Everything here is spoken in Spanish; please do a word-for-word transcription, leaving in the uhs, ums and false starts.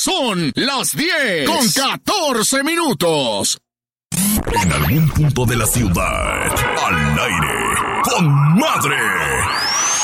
son las diez con catorce minutos. En algún punto de la ciudad, al aire, con madre.